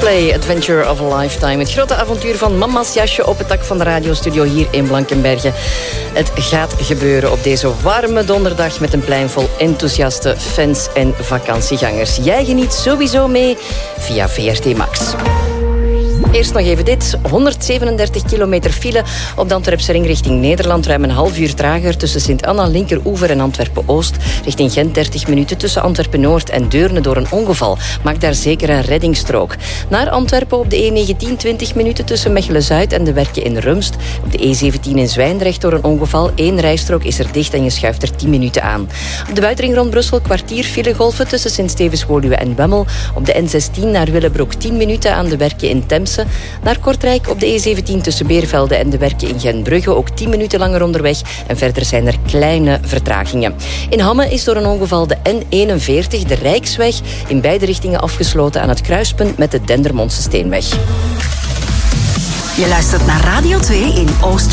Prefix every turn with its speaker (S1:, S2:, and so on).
S1: Coldplay, Adventure of a Lifetime. Het grote avontuur van mama's jasje op het dak van de radiostudio hier in Blankenberge. Het gaat gebeuren op deze warme donderdag met een plein vol enthousiaste fans en vakantiegangers. Jij geniet sowieso mee via VRT Max. Eerst nog even dit. 137 kilometer file op de Antwerpse ring richting Nederland. Ruim een half uur trager tussen Sint-Anna, Linkeroever en Antwerpen-Oost. Richting Gent 30 minuten tussen Antwerpen-Noord en Deurne door een ongeval. Maak daar zeker een reddingsstrook. Naar Antwerpen op de E19 20 minuten tussen Mechelen-Zuid en de Werken in Rumst. Op de E17 in Zwijndrecht door een ongeval. 1 rijstrook is er dicht en je schuift er 10 minuten aan. Op de buitenring rond Brussel kwartier filegolven tussen Sint-Stevens-Woluwe en Wemmel. Op de N16 naar Willebroek 10 minuten aan de Werken in Temse. Naar Kortrijk op de E17 tussen Beervelde en de Werken in Gentbrugge ook 10 minuten langer onderweg en verder zijn er kleine vertragingen. In Hamme is door een ongeval de N41, de Rijksweg, in beide richtingen afgesloten aan het kruispunt met de Dendermondse Steenweg.
S2: Je luistert naar Radio 2 in Oost